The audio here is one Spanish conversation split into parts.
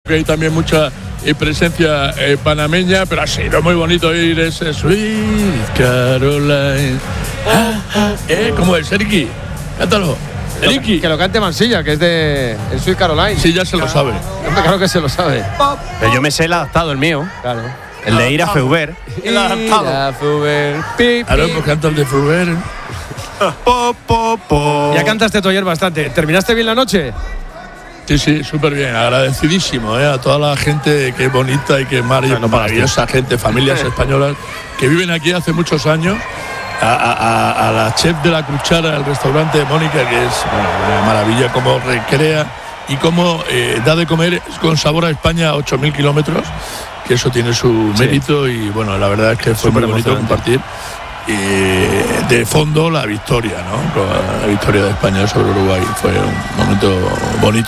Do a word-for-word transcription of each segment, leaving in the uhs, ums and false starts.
que hay también mucha eh, presencia eh, panameña, pero ha sido muy bonito ir ese Sweet Caroline. Ah, ah, eh, ¿Cómo es, Eriki? Cántalo. Eriki. Que lo cante Mansilla, que es de el Sweet Caroline. Sí, ya se lo sabe. Claro que se lo sabe. Pero yo me sé el adaptado, el mío. Claro. El de ir a Feuber. El adaptado. Feuber. Pi, Ahora pues canta el de Feuber. Po, po, po. Ya cantaste tú ayer bastante. ¿Terminaste bien la noche? Sí, sí, súper bien. Agradecidísimo eh, a toda la gente que es bonita y que es mar- no maravillosa gente, familias españolas que viven aquí hace muchos años. A, a, a la chef de la cuchara del restaurante de Mónica, que es bueno, una maravilla, cómo recrea y cómo eh, da de comer con sabor a España a ocho mil kilómetros, que eso tiene su Sí. mérito y bueno, la verdad es que fue Súper muy bonito emocionante. compartir eh, de fondo la victoria, ¿no? Con la victoria de España sobre Uruguay. Fue un momento bonito.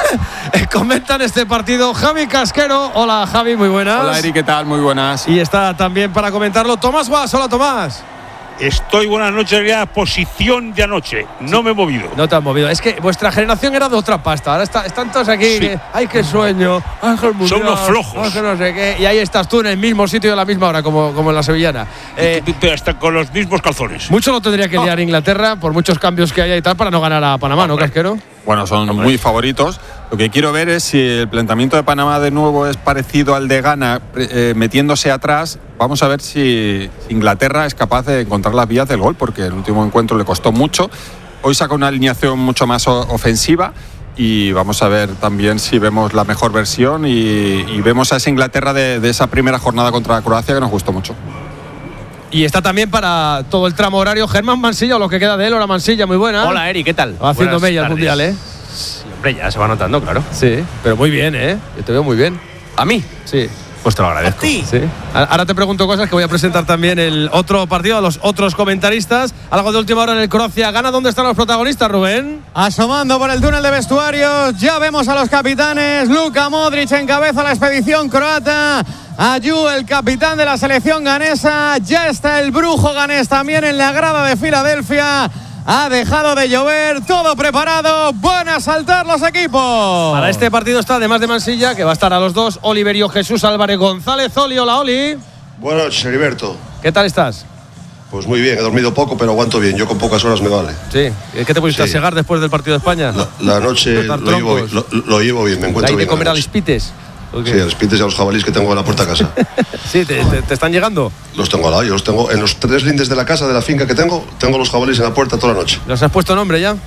Comentan este partido Javi Casquero. Hola Javi, muy buenas. Hola Eri, ¿qué tal? Muy buenas. Y está también para comentarlo Tomás Guas. Hola Tomás. Estoy, buenas noches, ya posición de anoche. No me he movido. No te has movido. Es que vuestra generación era de otra pasta. Ahora está, están todos aquí. Sí. Que, ay, qué sueño. Ay, qué mundial, Son unos flojos. ay, que no sé qué. Y ahí estás tú en el mismo sitio a la misma hora, como, como en la sevillana. Eh, Hasta con los mismos calzones. mucho lo tendría que liar Inglaterra por muchos cambios que haya y tal para no ganar a Panamá, ¿no, Casquero? Bueno, son muy favoritos. Lo que quiero ver es si el planteamiento de Panamá de nuevo es parecido al de Ghana, eh, metiéndose atrás. Vamos a ver si Inglaterra es capaz de encontrar las vías del gol, porque el último encuentro le costó mucho. Hoy saca una alineación mucho más o- ofensiva y vamos a ver también si vemos la mejor versión y, y vemos a esa Inglaterra de, de esa primera jornada contra Croacia que nos gustó mucho. Y está también para todo el tramo horario Germán Mansilla, o lo que queda de él. Hola Mansilla, muy buena. Hola, Eri, ¿qué tal? Va haciendo Buenas mella el tardes. mundial, ¿eh? Sí, hombre, ya se va notando, claro. Sí, pero muy bien, ¿eh? Yo te veo muy bien. ¿A mí? Sí. Pues te lo agradezco. Sí. Ahora te pregunto cosas que voy a presentar también el otro partido a los otros comentaristas. Algo de última hora en el Croacia Gana. ¿Dónde están los protagonistas, Rubén? Asomando por el túnel de vestuarios, ya vemos a los capitanes. Luka Modric encabeza la expedición croata. Ayew, el capitán de la selección ganesa. Ya está el brujo ganés también en la grada de Filadelfia. Ha dejado de llover, todo preparado. Van a saltar los equipos. Para este partido está, además de Mansilla, que va a estar a los dos, Oliverio Jesús Álvarez González. Oli, hola, Oli. Buenas noches, Heriberto. ¿Qué tal estás? Pues muy bien, he dormido poco, pero aguanto bien. Yo con pocas horas me vale. Sí. ¿Qué te pusiste Sí. a segar después del partido de España? La, la noche Cortar lo llevo, troncos. lo, lo llevo bien, me encuentro ¿Hay de bien. comer a la los noche. pites? ¿O qué? Sí, a los pites y a los jabalíes que tengo en la puerta de casa. Sí, te, te- te están llegando. Los tengo al lado, yo los tengo en los tres lindes de la casa, de la finca que tengo, tengo los jabalíes en la puerta toda la noche. ¿Los has puesto nombre ya?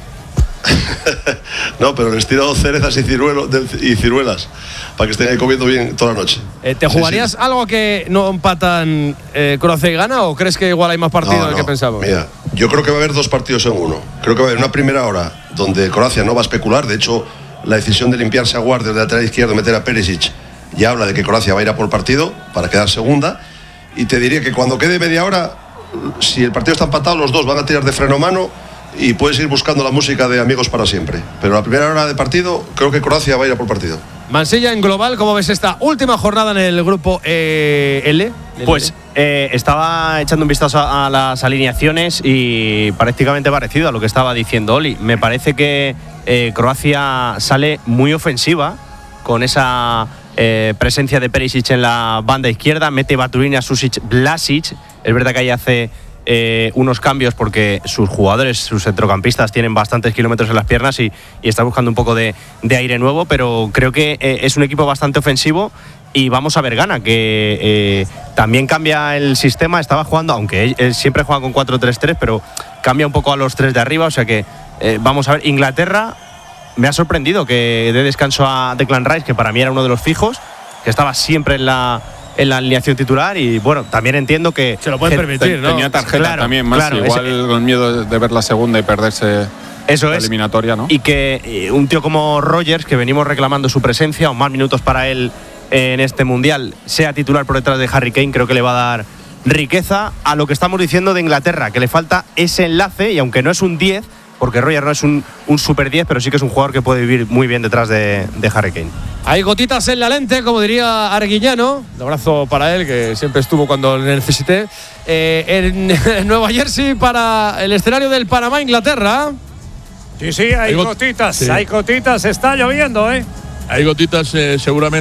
No, pero les tiro cerezas y, ciruelo, de- y ciruelas para que estén ahí comiendo bien toda la noche. Eh, ¿Te Sí, jugarías sí. algo que no empatan eh, Croacia y Gana o crees que igual hay más partido No, del no, que pensamos? Mira, yo creo que va a haber dos partidos en uno. Creo que va a haber una primera hora donde Croacia no va a especular. De hecho, la decisión de limpiarse a Guardia de lateral izquierdo, meter a Perisic, ya habla de que Croacia va a ir a por partido para quedar segunda. Y te diría que cuando quede media hora, si el partido está empatado, los dos van a tirar de freno mano y puedes ir buscando la música de Amigos para siempre. Pero la primera hora de partido, creo que Croacia va a ir a por partido. Mansilla, en global, ¿cómo ves esta última jornada en el grupo eh, L? Pues eh, estaba echando un vistazo a, a las alineaciones y prácticamente parecido a lo que estaba diciendo Oli. Me parece que eh, Croacia sale muy ofensiva con esa eh, presencia de Perisic en la banda izquierda, mete Baturina, Susic, Vlasic. Es verdad que ahí hace eh, unos cambios porque sus jugadores, sus centrocampistas tienen bastantes kilómetros en las piernas y, y está buscando un poco de, de aire nuevo, pero creo que eh, es un equipo bastante ofensivo. Y vamos a ver Ghana, que eh, también cambia el sistema. Estaba jugando, aunque él, él siempre juega con cuatro tres tres, pero cambia un poco a los tres de arriba. O sea que eh, vamos a ver. Inglaterra me ha sorprendido que dé descanso a Declan Rice, que para mí era uno de los fijos, que estaba siempre en la, en la alineación titular. Y bueno, también entiendo que se lo pueden que, permitir, ¿no? Tenía tarjeta Claro, también, más claro, igual ese- con miedo de ver la segunda y perderse Eso la es. eliminatoria, ¿no? Y que eh, un tío como Rogers, que venimos reclamando su presencia, o más minutos para él en este mundial, sea titular por detrás de Harry Kane, creo que le va a dar riqueza a lo que estamos diciendo de Inglaterra, que le falta ese enlace, y aunque no es un diez, porque Rogers no es un, un super diez, pero sí que es un jugador que puede vivir muy bien detrás de, de Harry Kane. Hay gotitas en la lente, como diría Arguiñano. Un abrazo para él, que siempre estuvo cuando le necesité. Eh, en, en Nueva Jersey para el escenario del Panamá-Inglaterra. Sí, sí, hay Hay got- gotitas, sí. hay gotitas, está lloviendo, ¿eh? Hay gotitas eh, seguramente.